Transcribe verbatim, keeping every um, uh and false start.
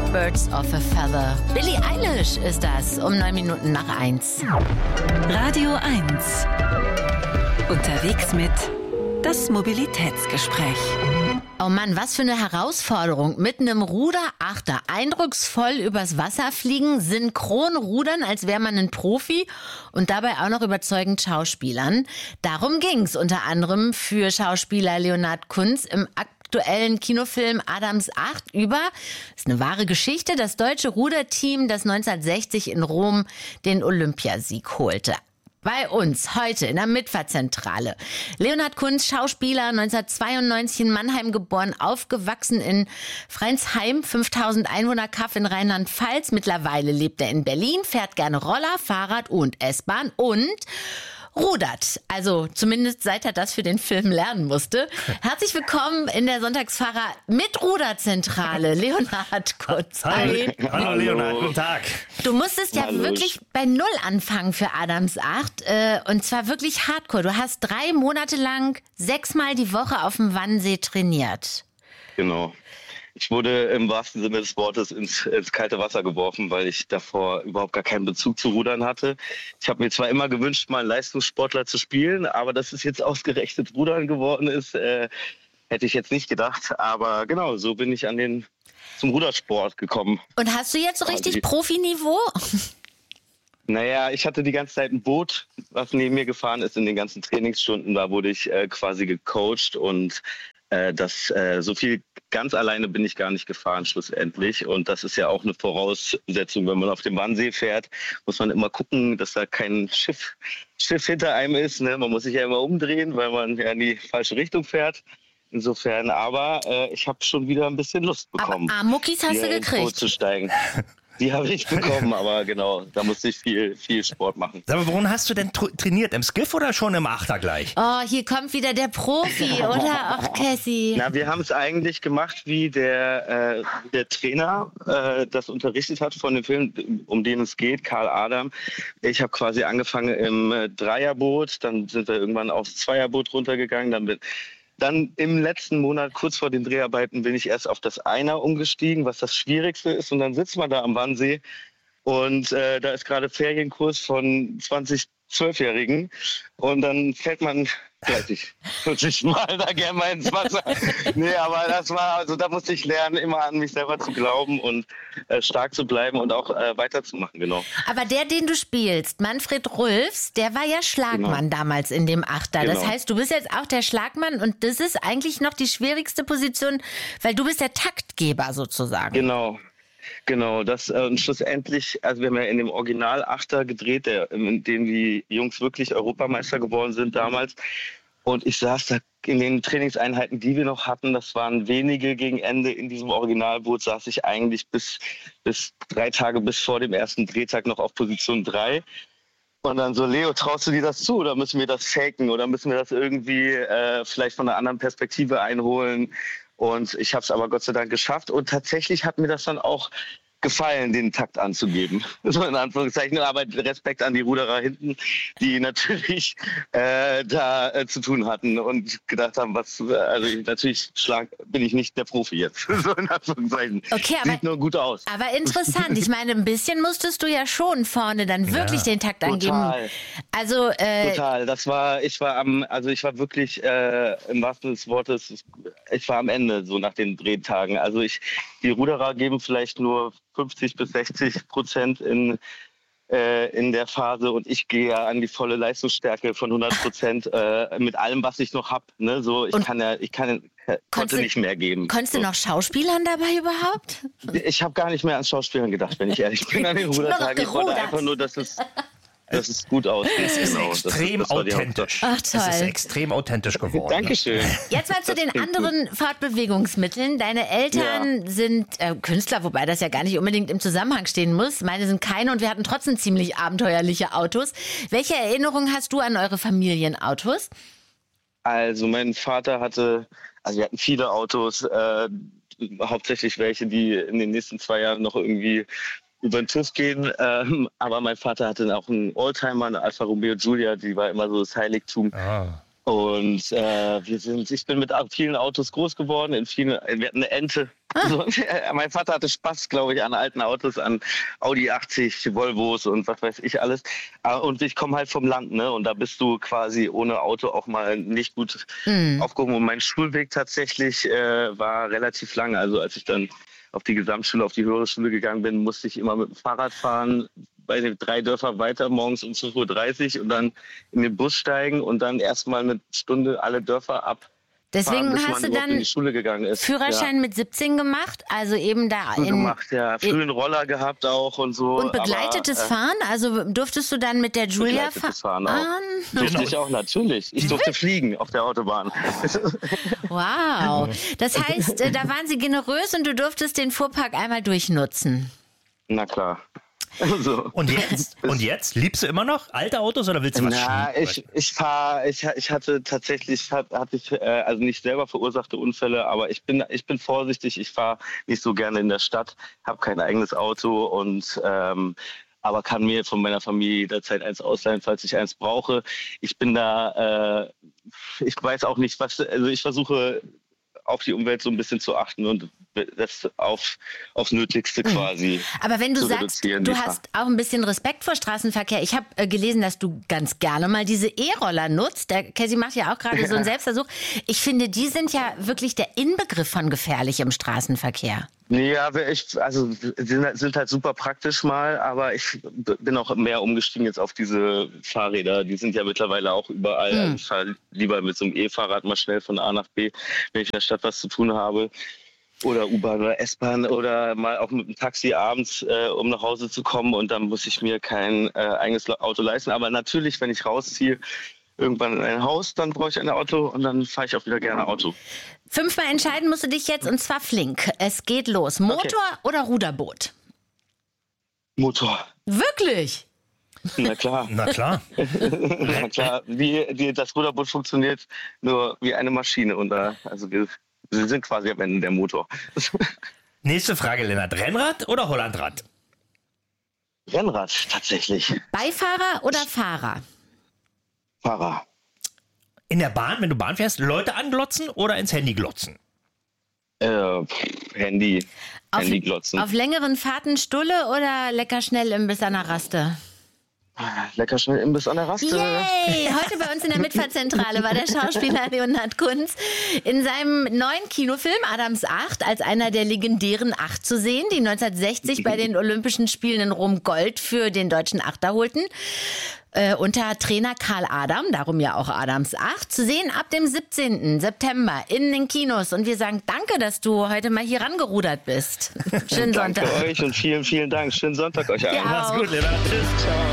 Birds of a Feather. Billie Eilish ist das, um neun Minuten nach eins. Radio eins. Unterwegs mit das Mobilitätsgespräch. Oh Mann, was für eine Herausforderung. Mit einem Ruderachter eindrucksvoll übers Wasser fliegen, synchron rudern, als wäre man ein Profi und dabei auch noch überzeugend schauspielern. Darum ging's unter anderem für Schauspieler Leonhard Kunz im aktuellen Kinofilm Adams acht über, das ist eine wahre Geschichte, das deutsche Ruderteam, das neunzehnhundertsechzig in Rom den Olympiasieg holte. Bei uns heute in der Mitfahrzentrale. Leonhard Kunz, Schauspieler, neunzehnhundertzweiundneunzig in Mannheim geboren, aufgewachsen in Freinsheim, fünftausend Einwohner, Kaff in Rheinland-Pfalz. Mittlerweile lebt er in Berlin, fährt gerne Roller, Fahrrad und S-Bahn und rudert. Also zumindest seit er das für den Film lernen musste. Herzlich willkommen in der Sonntagsfahrer mit Ruderzentrale, Leonhard Kunz. Hi. Hallo Leonhard, guten Tag. Du musstest ja Hallo. wirklich bei Null anfangen für Adams acht äh, und zwar wirklich hardcore. Du hast drei Monate lang sechsmal die Woche auf dem Wannsee trainiert. Genau. Ich wurde im wahrsten Sinne des Wortes ins, ins kalte Wasser geworfen, weil ich davor überhaupt gar keinen Bezug zu Rudern hatte. Ich habe mir zwar immer gewünscht, mal einen Leistungssportler zu spielen, aber dass es jetzt ausgerechnet Rudern geworden ist, äh, hätte ich jetzt nicht gedacht. Aber genau, so bin ich an den zum Rudersport gekommen. Und hast du jetzt so richtig Quasi. Profiniveau? Naja, ich hatte die ganze Zeit ein Boot, was neben mir gefahren ist in den ganzen Trainingsstunden. Da wurde ich äh, quasi gecoacht und äh, das äh, so viel ganz alleine bin ich gar nicht gefahren schlussendlich. Und das ist ja auch eine Voraussetzung, wenn man auf dem Wannsee fährt, muss man immer gucken, dass da kein Schiff, Schiff hinter einem ist. Ne? Man muss sich ja immer umdrehen, weil man ja in die falsche Richtung fährt. Insofern, aber äh, ich habe schon wieder ein bisschen Lust bekommen, Aber Muckis hast du hier ins Boot gekriegt. zu steigen. Die habe ich bekommen, aber genau, da musste ich viel, viel Sport machen. Sag mal, worin hast du denn tr- trainiert? Im Skiff oder schon im Achter gleich? Oh, hier kommt wieder der Profi, oder? Ach, Cassie. Na, wir haben es eigentlich gemacht, wie der, äh, der Trainer äh, das unterrichtet hat von dem Film, um den es geht, Karl Adam. Ich habe quasi angefangen im äh, Dreierboot, dann sind wir irgendwann aufs Zweierboot runtergegangen, dann bin Dann im letzten Monat, kurz vor den Dreharbeiten, bin ich erst auf das Einer umgestiegen, was das Schwierigste ist. Und dann sitzt man da am Wannsee und äh, da ist gerade Ferienkurs von zwanzig Zwölfjährigen. Und dann fällt man dreißig, vierzig Mal da gerne mal ins Wasser. Nee, aber das war, also da musste ich lernen, immer an mich selber zu glauben und äh, stark zu bleiben und auch äh, weiterzumachen, genau. Aber der, den du spielst, Manfred Rulfs, der war ja Schlagmann Genau. damals in dem Achter. Das Genau. heißt, du bist jetzt auch der Schlagmann und das ist eigentlich noch die schwierigste Position, weil du bist der Taktgeber sozusagen. Genau. Genau, das äh, und schlussendlich, also wir haben ja in dem Original Achter gedreht, der, in dem die Jungs wirklich Europameister geworden sind damals. Und ich saß da in den Trainingseinheiten, die wir noch hatten, das waren wenige gegen Ende in diesem Originalboot, saß ich eigentlich bis, bis drei Tage bis vor dem ersten Drehtag noch auf Position drei. Und dann so, Leo, traust du dir das zu oder müssen wir das faken oder müssen wir das irgendwie äh, vielleicht von einer anderen Perspektive einholen? Und ich habe es aber Gott sei Dank geschafft. Und tatsächlich hat mir das dann auch gefallen, den Takt anzugeben. So in Anführungszeichen. Aber Respekt an die Ruderer hinten, die natürlich äh, da äh, zu tun hatten und gedacht haben, was, äh, also ich, natürlich schlag, bin ich nicht der Profi jetzt. So in Anführungszeichen. Okay, aber, Sieht nur gut aus. aber interessant. Ich meine, ein bisschen musstest du ja schon vorne dann wirklich Ja, den Takt total. angeben. Also, äh, Total. Das war, ich war am, also ich war wirklich äh, im wahrsten Sinne des Wortes, ich war am Ende so nach den Drehtagen. Also ich, die Ruderer geben vielleicht nur fünfzig bis sechzig Prozent in äh, in der Phase und ich gehe ja an die volle Leistungsstärke von hundert Prozent äh, mit allem, was ich noch hab. Ne? So, ich Und kann ja, ich kann, konnte du- nicht mehr geben. konntest so. du noch Schauspielern dabei überhaupt? Ich habe gar nicht mehr an Schauspielern gedacht, wenn ich ehrlich bin, an den Nur noch Rudertagen. Ich wollte gerudert. einfach nur, dass es, dass es gut aussieht. Es ist Genau, das- extrem das war die authentisch. Ach, Es ist toll. extrem authentisch geworden. Dankeschön. Jetzt mal zu den klingt anderen Fortbewegungsmitteln. Deine Eltern Ja. sind äh, Künstler, wobei das ja gar nicht unbedingt im Zusammenhang stehen muss. Meine sind keine und wir hatten trotzdem ziemlich abenteuerliche Autos. Welche Erinnerung hast du an eure Familienautos? Also mein Vater hatte, also wir hatten viele Autos, äh, hauptsächlich welche, die in den nächsten zwei Jahren noch irgendwie über den TÜV gehen. Ähm, aber mein Vater hatte auch einen Oldtimer, eine Alfa Romeo Giulia, die war immer so das Heiligtum. Ah. Und äh, wir sind, ich bin mit vielen Autos groß geworden, in vielen, wir hatten eine Ente. Ah. Also, äh, mein Vater hatte Spaß, glaube ich, an alten Autos, an Audi achtzig, Volvos und was weiß ich alles. Und ich komme halt vom Land, ne? Und da bist du quasi ohne Auto auch mal nicht gut mhm. aufgehoben. Und mein Schulweg tatsächlich äh, war relativ lang. Also als ich dann auf die Gesamtschule, auf die höhere Schule gegangen bin, musste ich immer mit dem Fahrrad fahren, bei den drei Dörfer weiter, morgens um fünf Uhr dreißig und dann in den Bus steigen und dann erstmal eine Stunde alle Dörfer ab. Deswegen fahren, hast du dann in die Schule gegangen ist. Führerschein ja. mit siebzehn gemacht, also eben da in... gemacht, ja. Früh einen Roller gehabt auch und so. Und begleitetes aber, äh, Fahren? Also durftest du dann mit der Julia fahren? Auch. Durfte ich auch, natürlich. Ich durfte fliegen auf der Autobahn. Wow. Das heißt, da waren sie generös und du durftest den Fuhrpark einmal durchnutzen. Na klar. So. Und jetzt? Und jetzt? Liebst du immer noch alte Autos oder willst du was Na, ich, ich fahre, ich, ich hatte tatsächlich, hatte ich, äh, also nicht selber verursachte Unfälle, aber ich bin, ich bin vorsichtig, ich fahre nicht so gerne in der Stadt, habe kein eigenes Auto und ähm, aber kann mir von meiner Familie jederzeit eins ausleihen, falls ich eins brauche. Ich bin da, äh, ich weiß auch nicht, was, also ich versuche auf die Umwelt so ein bisschen zu achten und das auf, aufs Nötigste quasi. Aber wenn du sagst, du hast auch ein bisschen Respekt vor Straßenverkehr. Ich habe äh, gelesen, dass du ganz gerne mal diese E-Roller nutzt. Der Cassie macht ja auch gerade so einen Selbstversuch. Ich finde, die sind ja wirklich der Inbegriff von gefährlich im Straßenverkehr. Ja, ich, also sind, sind halt super praktisch mal, aber ich bin auch mehr umgestiegen jetzt auf diese Fahrräder. Die sind ja mittlerweile auch überall. Mhm. Also ich fahre lieber mit so einem E-Fahrrad mal schnell von A nach B, wenn ich in der Stadt was zu tun habe. Oder U-Bahn oder S-Bahn oder mal auch mit dem Taxi abends, äh, um nach Hause zu kommen. Und dann muss ich mir kein äh, eigenes Auto leisten. Aber natürlich, wenn ich rausziehe, irgendwann in ein Haus, dann brauche ich ein Auto und dann fahre ich auch wieder gerne Auto. Fünfmal entscheiden musst du dich jetzt und zwar flink. Es geht los. Motor okay. oder Ruderboot? Motor. Wirklich? Na klar. Na klar. Na klar. Wie, wie das Ruderboot funktioniert, nur wie eine Maschine. Und da, also wir, wir sind quasi am Ende der Motor. Nächste Frage, Lennart. Rennrad oder Hollandrad? Rennrad, tatsächlich. Beifahrer oder Fahrer? Fahrer. In der Bahn, wenn du Bahn fährst, Leute anglotzen oder ins Handy glotzen? Äh, Handy. Auf, Handy glotzen. Auf längeren Fahrten Stulle oder lecker schnell Imbiss an der Raste? Lecker schnell Imbiss an der Raste. Yay! Heute bei uns in der Mitfahrzentrale war der Schauspieler Leonhard Kunz in seinem neuen Kinofilm Adams Acht als einer der legendären Acht zu sehen, die neunzehnhundertsechzig bei den Olympischen Spielen in Rom Gold für den deutschen Achter holten. Äh, unter Trainer Karl Adam, darum ja auch Adams Acht, zu sehen ab dem siebzehnten September in den Kinos. Und wir sagen danke, dass du heute mal hier rangerudert bist. Schönen Sonntag. Danke euch und vielen, vielen Dank. Schönen Sonntag euch allen. Mach's gut, Lena. Tschüss. Ciao.